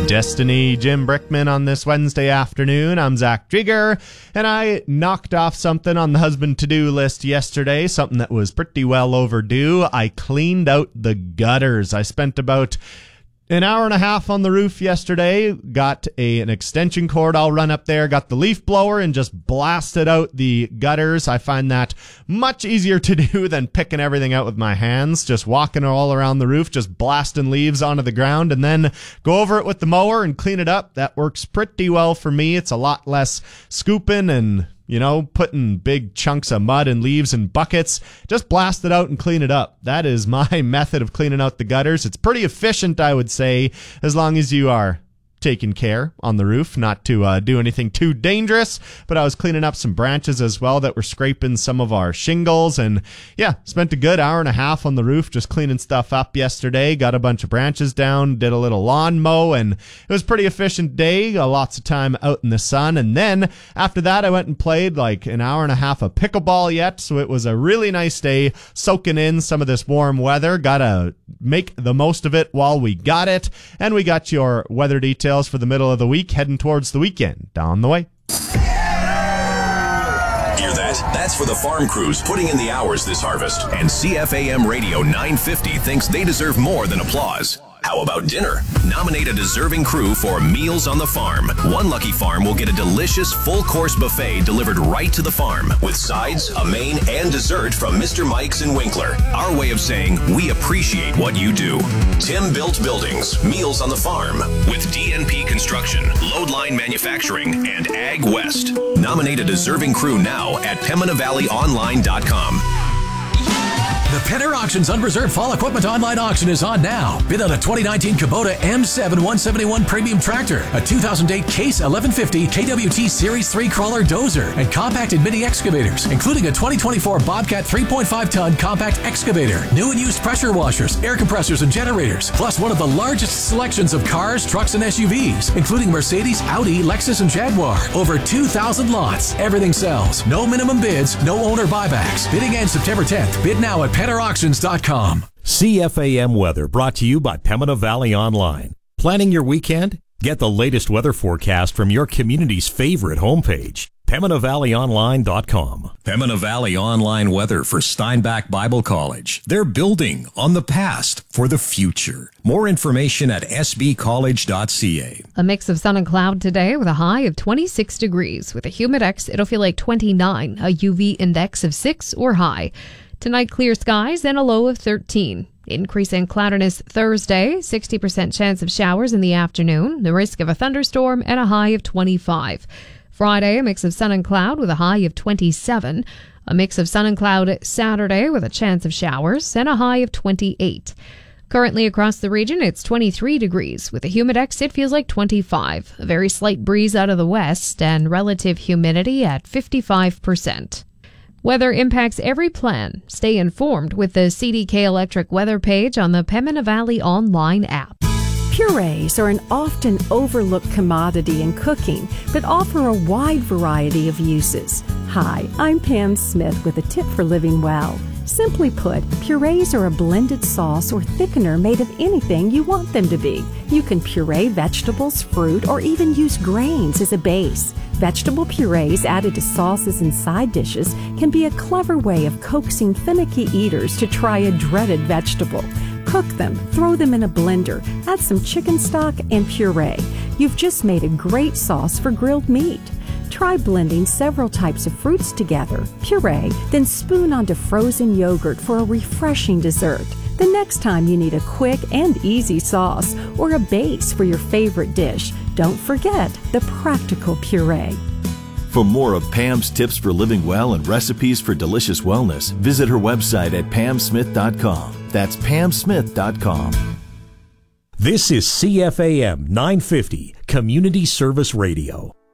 Destiny Jim Brickman on this Wednesday afternoon. I'm Zach Drieger, and I knocked off something on the husband to-do list yesterday, something that was pretty well overdue. I cleaned out the gutters. I spent about an hour and a half on the roof yesterday, got an extension cord all run up there, got the leaf blower and just blasted out the gutters. I find that much easier to do than picking everything out with my hands, just walking all around the roof, just blasting leaves onto the ground and then go over it with the mower and clean it up. That works pretty well for me. It's a lot less scooping and putting big chunks of mud and leaves in buckets. Just blast it out and clean it up. That is my method of cleaning out the gutters. It's pretty efficient, I would say, as long as you are taking care on the roof not to do anything too dangerous. But I was cleaning up some branches as well that were scraping some of our shingles, and spent a good hour and a half on the roof just cleaning stuff up yesterday. Got a bunch of branches down, did a little lawn mow, and it was a pretty efficient day. Lots of time out in the sun. And then after that I went and played like an hour and a half of pickleball yet, so it was a really nice day soaking in some of this warm weather. Gotta make the most of it while we got it. And we got your weather details for the middle of the week, heading towards the weekend down the way. Hear that? That's for the farm crews putting in the hours this harvest. And CFAM Radio 950 thinks they deserve more than applause. How about dinner? Nominate a deserving crew for Meals on the Farm. One lucky farm will get a delicious full-course buffet delivered right to the farm with sides, a main, and dessert from Mr. Mike's in Winkler. Our way of saying we appreciate what you do. Tim Built Buildings, Meals on the Farm with DNP Construction, Loadline Manufacturing, and Ag West. Nominate a deserving crew now at PembinaValleyOnline.com. The Penner Auctions Unreserved Fall Equipment Online Auction is on now. Bid on a 2019 Kubota M7 171 Premium Tractor, a 2008 Case 1150 KWT Series 3 Crawler Dozer, and compacted mini excavators, including a 2024 Bobcat 3.5-ton compact excavator, new and used pressure washers, air compressors, and generators, plus one of the largest selections of cars, trucks, and SUVs, including Mercedes, Audi, Lexus, and Jaguar. Over 2,000 lots. Everything sells. No minimum bids, no owner buybacks. Bidding ends September 10th. Bid now at PennerAuctions.com. CFAM weather brought to you by Pembina Valley Online. Planning your weekend? Get the latest weather forecast from your community's favorite homepage, PembinaValleyOnline.com. Pembina Valley Online weather for Steinbach Bible College. They're building on the past for the future. More information at sbcollege.ca. A mix of sun and cloud today with a high of 26 degrees. With a humidex, it'll feel like 29, a UV index of 6 or high. Tonight, clear skies and a low of 13. Increase in cloudiness Thursday, 60% chance of showers in the afternoon, the risk of a thunderstorm, and a high of 25. Friday, a mix of sun and cloud with a high of 27. A mix of sun and cloud Saturday with a chance of showers and a high of 28. Currently across the region, it's 23 degrees. With a humidex, it feels like 25. A very slight breeze out of the west and relative humidity at 55%. Weather impacts every plan. Stay informed with the CDK Electric weather page on the Pembina Valley Online app. Purees are an often overlooked commodity in cooking, but offer a wide variety of uses. Hi, I'm Pam Smith with a tip for living well. Simply put, purees are a blended sauce or thickener made of anything you want them to be. You can puree vegetables, fruit, or even use grains as a base. Vegetable purees added to sauces and side dishes can be a clever way of coaxing finicky eaters to try a dreaded vegetable. Cook them, throw them in a blender, add some chicken stock, and puree. You've just made a great sauce for grilled meat. Try blending several types of fruits together, puree, then spoon onto frozen yogurt for a refreshing dessert. The next time you need a quick and easy sauce or a base for your favorite dish, don't forget the practical puree. For more of Pam's tips for living well and recipes for delicious wellness, visit her website at pamsmith.com. That's pamsmith.com. This is CFAM 950 Community Service Radio.